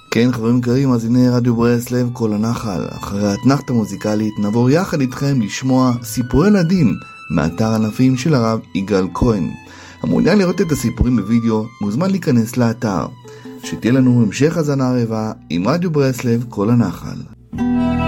כן, חברים יקרים, מאזיני רדיו ברסלב, כל הנחל. אחרי האתנחתה המוזיקלית נעבור יחד איתכם לשמוע סיפורי ילדים מאתר ענפים של הרב יגאל כהן. המעוניין לראות את הסיפורים בווידאו מוזמן להיכנס לאתר. שתהיה לנו המשך הזנה רבה עם רדיו ברסלב, כל הנחל.